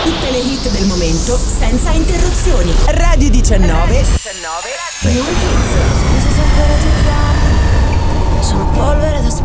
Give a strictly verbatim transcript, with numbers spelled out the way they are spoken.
Tutte le hit del momento senza interruzioni. Radio diciannove. New Hits.